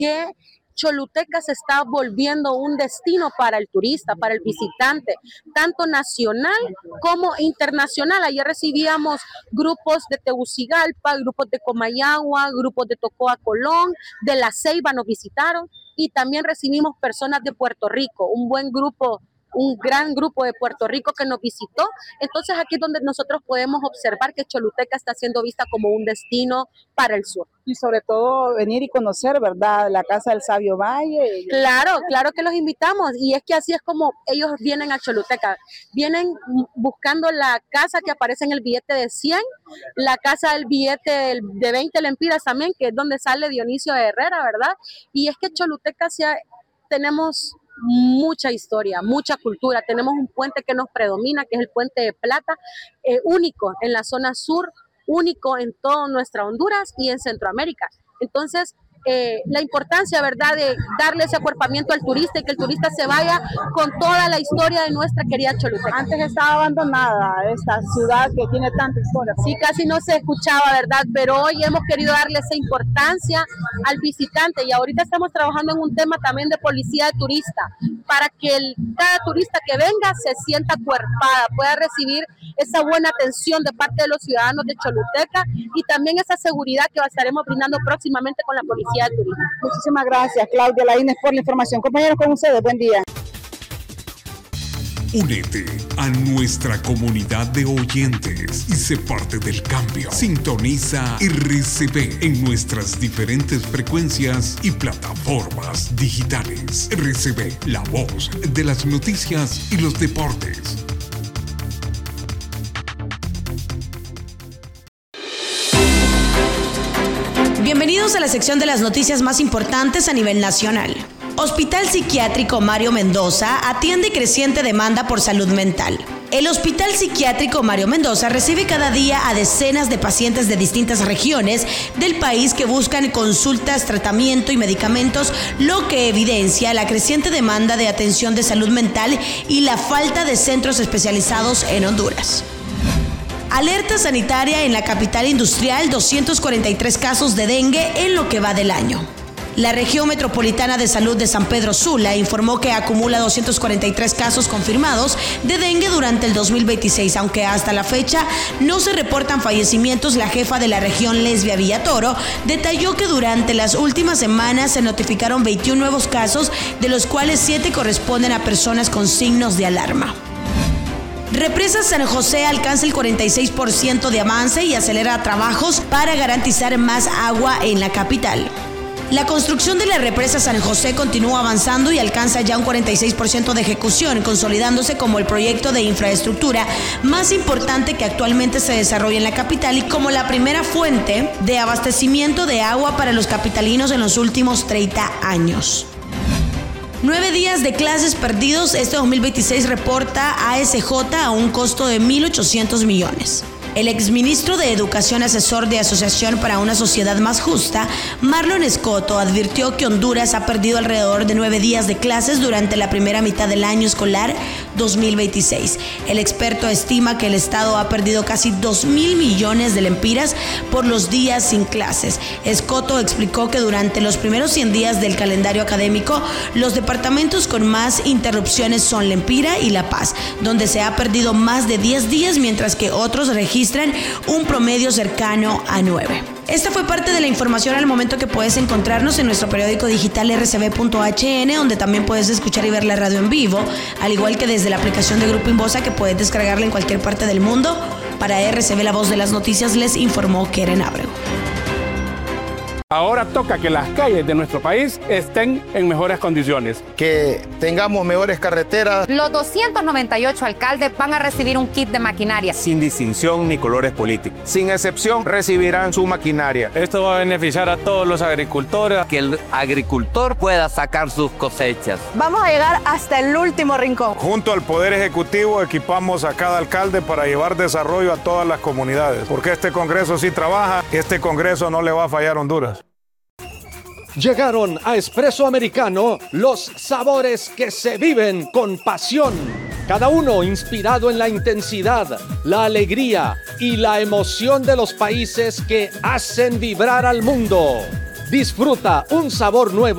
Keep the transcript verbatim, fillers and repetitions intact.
que Choluteca se está volviendo un destino para el turista, para el visitante, tanto nacional como internacional. Ayer recibíamos grupos de Tegucigalpa, grupos de Comayagua, grupos de Tocoa Colón, de La Ceiba nos visitaron, y también recibimos personas de Puerto Rico, un buen grupo, un gran grupo de Puerto Rico que nos visitó. Entonces aquí es donde nosotros podemos observar que Choluteca está siendo vista como un destino para el sur. Y sobre todo venir y conocer, ¿verdad?, la Casa del Sabio Valle. Claro, claro que los invitamos, y es que así es como ellos vienen a Choluteca. Vienen buscando la casa que aparece en el billete de cien, la casa del billete de veinte lempiras también, que es donde sale Dionisio Herrera, ¿verdad? Y es que Choluteca sí ha, tenemos mucha historia, mucha cultura. Tenemos un puente que nos predomina, que es el Puente de Plata, eh, único en la zona sur, único en toda nuestra Honduras y en Centroamérica. Entonces, eh, la importancia, ¿verdad?, de darle ese acuerpamiento al turista y que el turista se vaya con toda la historia de nuestra querida Choluteca. Antes estaba abandonada esta ciudad que tiene tanta historia. Sí, casi no se escuchaba, ¿verdad? Pero hoy hemos querido darle esa importancia al visitante, y ahorita estamos trabajando en un tema también de policía de turista, para que el, cada turista que venga se sienta acuerpada, pueda recibir esa buena atención de parte de los ciudadanos de Choluteca, y también esa seguridad que estaremos brindando próximamente con la policía de turismo. Muchísimas gracias, Claudia Laínez, por la información. Compañeros, con ustedes, buen día. Únete a nuestra comunidad de oyentes y sé parte del cambio. Sintoniza R C V en nuestras diferentes frecuencias y plataformas digitales. R C V, la voz de las noticias y los deportes. Bienvenidos a la sección de las noticias más importantes a nivel nacional. Hospital Psiquiátrico Mario Mendoza atiende creciente demanda por salud mental. El Hospital Psiquiátrico Mario Mendoza recibe cada día a decenas de pacientes de distintas regiones del país que buscan consultas, tratamiento y medicamentos, lo que evidencia la creciente demanda de atención de salud mental y la falta de centros especializados en Honduras. Alerta sanitaria en la capital industrial, doscientos cuarenta y tres casos de dengue en lo que va del año. La región metropolitana de salud de San Pedro Sula informó que acumula doscientos cuarenta y tres casos confirmados de dengue durante el dos mil veintiséis, aunque hasta la fecha no se reportan fallecimientos. La jefa de la región, Lesbia Villatoro, detalló que durante las últimas semanas se notificaron veintiún nuevos casos, de los cuales siete corresponden a personas con signos de alarma. Represa San José alcanza el cuarenta y seis por ciento de avance y acelera trabajos para garantizar más agua en la capital. La construcción de la represa San José continúa avanzando y alcanza ya un cuarenta y seis por ciento de ejecución, consolidándose como el proyecto de infraestructura más importante que actualmente se desarrolla en la capital y como la primera fuente de abastecimiento de agua para los capitalinos en los últimos treinta años. Nueve días de clases perdidos. Este dos mil veintiséis reporta A S J a un costo de mil ochocientos millones. El exministro de Educación, asesor de Asociación para una Sociedad Más Justa, Marlon Escoto, advirtió que Honduras ha perdido alrededor de nueve días de clases durante la primera mitad del año escolar dos mil veintiséis. El experto estima que el Estado ha perdido casi dos mil millones de lempiras por los días sin clases. Escoto explicó que durante los primeros cien días del calendario académico, los departamentos con más interrupciones son Lempira y La Paz, donde se ha perdido más de diez días, mientras que otros registran un promedio cercano a nueve. Esta fue parte de la información al momento que puedes encontrarnos en nuestro periódico digital r c b punto h n, donde también puedes escuchar y ver la radio en vivo, al igual que desde la aplicación de Grupo Inbosa, que puedes descargarla en cualquier parte del mundo. Para R C B, la voz de las noticias, les informó Keren Abreu. Ahora toca que las calles de nuestro país estén en mejores condiciones. Que tengamos mejores carreteras. Los doscientos noventa y ocho alcaldes van a recibir un kit de maquinaria. Sin distinción ni colores políticos. Sin excepción recibirán su maquinaria. Esto va a beneficiar a todos los agricultores. Que el agricultor pueda sacar sus cosechas. Vamos a llegar hasta el último rincón. Junto al Poder Ejecutivo equipamos a cada alcalde para llevar desarrollo a todas las comunidades. Porque este Congreso sí trabaja, este Congreso no le va a fallar a Honduras. Llegaron a Espresso Americano los sabores que se viven con pasión. Cada uno inspirado en la intensidad, la alegría y la emoción de los países que hacen vibrar al mundo. Disfruta un sabor nuevo